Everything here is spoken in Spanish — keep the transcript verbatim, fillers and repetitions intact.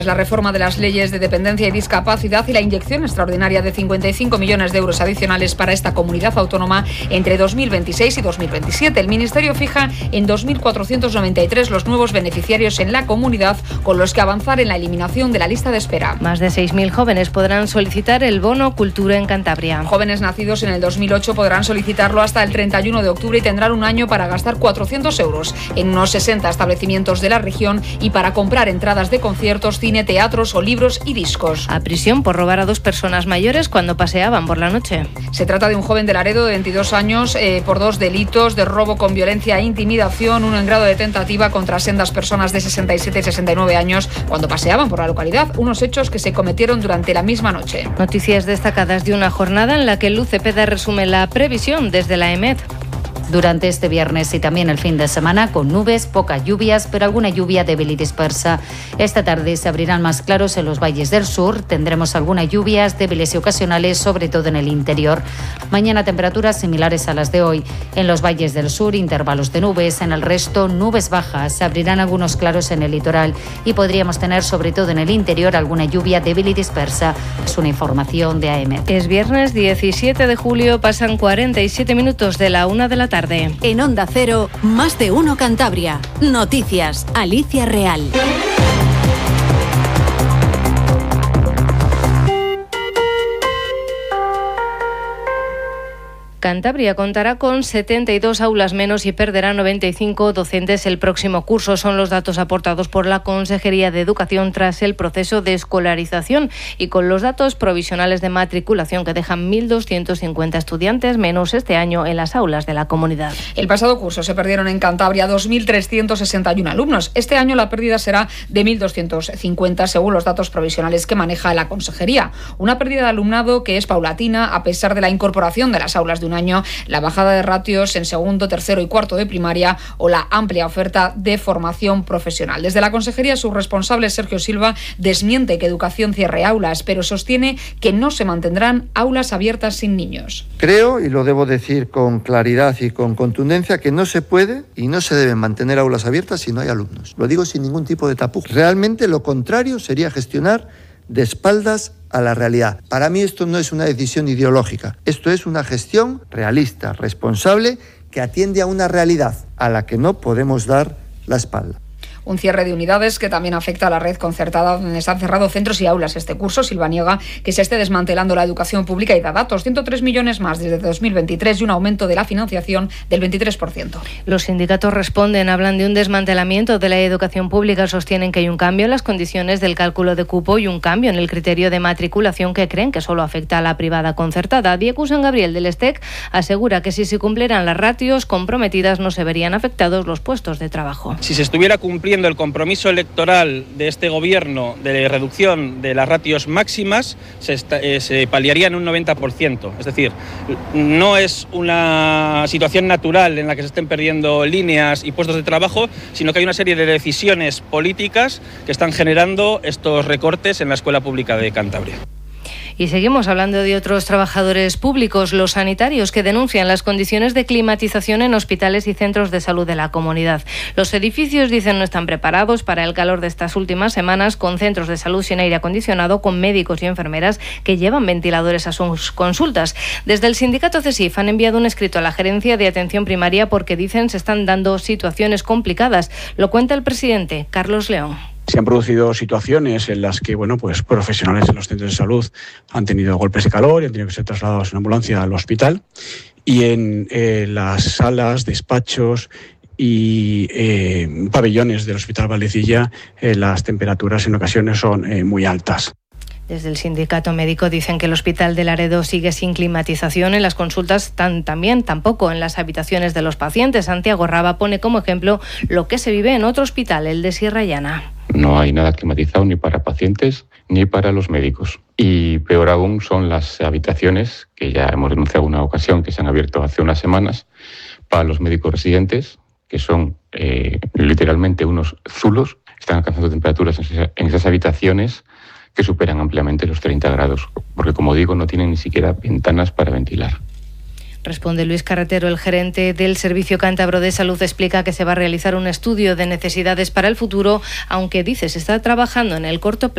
La reforma de las leyes de dependencia y discapacidad y la inyección extraordinaria de cincuenta y cinco millones de euros adicionales para esta comunidad autónoma entre dos mil veintiséis y dos mil veintisiete. El Ministerio fija en dos mil cuatrocientos noventa y tres los nuevos beneficiarios en la comunidad, con los que avanzar en la eliminación de la lista de espera. Más de seis mil jóvenes podrán solicitar el bono cultura en Cantabria. Jóvenes nacidos en el dos mil ocho podrán solicitarlo hasta el treinta y uno de octubre y tendrán un año para gastar cuatrocientos euros en unos sesenta establecimientos de la región y para comprar entradas de conciertos, cine, teatros o libros y discos. A prisión por robar a dos personas mayores cuando paseaban por la noche. Se trata de un joven de Laredo de veintidós años eh, por dos delitos de robo con violencia e intimidación, uno en grado de tentativa contra sendas personas de sesenta y siete y sesenta y nueve años cuando paseaban por la localidad, unos hechos que se cometieron durante la misma noche. Noticias destacadas de una jornada en la que Luz Cepeda resume la previsión desde la EMED. Durante este viernes y también el fin de semana, con nubes, pocas lluvias, pero alguna lluvia débil y dispersa. Esta tarde se abrirán más claros en los valles del sur. Tendremos algunas lluvias débiles y ocasionales, sobre todo en el interior. Mañana temperaturas similares a las de hoy. En los valles del sur, intervalos de nubes. En el resto, nubes bajas. Se abrirán algunos claros en el litoral y podríamos tener, sobre todo en el interior, alguna lluvia débil y dispersa. Es una información de A M. Es viernes diecisiete de julio, pasan cuarenta y siete minutos de la una de la tarde. En Onda Cero, Más de Uno Cantabria. Noticias, Alicia Real. Cantabria contará con setenta y dos aulas menos y perderá noventa y cinco docentes el próximo curso. Son los datos aportados por la Consejería de Educación tras el proceso de escolarización y con los datos provisionales de matriculación que dejan mil doscientos cincuenta estudiantes menos este año en las aulas de la comunidad. El pasado curso se perdieron en Cantabria dos mil trescientos sesenta y uno alumnos. Este año la pérdida será de mil doscientos cincuenta según los datos provisionales que maneja la Consejería. Una pérdida de alumnado que es paulatina a pesar de la incorporación de las aulas de un año, la bajada de ratios en segundo, tercero y cuarto de primaria o la amplia oferta de formación profesional. Desde la Consejería, su responsable, Sergio Silva, desmiente que Educación cierre aulas, pero sostiene que no se mantendrán aulas abiertas sin niños. Creo, y lo debo decir con claridad y con contundencia, que no se puede y no se deben mantener aulas abiertas si no hay alumnos. Lo digo sin ningún tipo de tapujo. Realmente lo contrario sería gestionar de espaldas a la realidad. Para mí esto no es una decisión ideológica, esto es una gestión realista, responsable, que atiende a una realidad a la que no podemos dar la espalda. Un cierre de unidades que también afecta a la red concertada, donde se han cerrado centros y aulas este curso. Silva niega que se esté desmantelando la educación pública y da datos: ciento tres millones más desde dos mil veintitrés y un aumento de la financiación del veintitrés por ciento. Los sindicatos responden, hablan de un desmantelamiento de la educación pública, sostienen que hay un cambio en las condiciones del cálculo de cupo y un cambio en el criterio de matriculación que creen que solo afecta a la privada concertada. Diego San Gabriel del Estec asegura que si se cumplieran las ratios comprometidas no se verían afectados los puestos de trabajo. Si se estuviera cumpliendo el compromiso electoral de este gobierno de reducción de las ratios máximas, se, está, eh, se paliaría en un noventa por ciento. Es decir, no es una situación natural en la que se estén perdiendo líneas y puestos de trabajo, sino que hay una serie de decisiones políticas que están generando estos recortes en la escuela pública de Cantabria. Y seguimos hablando de otros trabajadores públicos, los sanitarios, que denuncian las condiciones de climatización en hospitales y centros de salud de la comunidad. Los edificios, dicen, no están preparados para el calor de estas últimas semanas, con centros de salud sin aire acondicionado, con médicos y enfermeras que llevan ventiladores a sus consultas. Desde el sindicato CESIF han enviado un escrito a la Gerencia de Atención Primaria porque, dicen, se están dando situaciones complicadas. Lo cuenta el presidente, Carlos León. Se han producido situaciones en las que, bueno, pues profesionales en los centros de salud han tenido golpes de calor y han tenido que ser trasladados en ambulancia al hospital. Y en eh, las salas, despachos y eh, pabellones del Hospital Valdecilla, eh, las temperaturas en ocasiones son eh, muy altas. Desde el sindicato médico dicen que el Hospital de Laredo sigue sin climatización en las consultas, tan, también tampoco en las habitaciones de los pacientes. Santiago Raba pone como ejemplo lo que se vive en otro hospital, el de Sierra Llana. No hay nada climatizado ni para pacientes ni para los médicos. Y peor aún son las habitaciones, que ya hemos denunciado una ocasión, que se han abierto hace unas semanas, para los médicos residentes, que son eh, literalmente unos zulos. Están alcanzando temperaturas en esas habitaciones que superan ampliamente los treinta grados, porque, como digo, no tienen ni siquiera ventanas para ventilar. Responde Luis Carretero, el gerente del Servicio Cántabro de Salud, explica que se va a realizar un estudio de necesidades para el futuro, aunque dice se está trabajando en el corto plazo.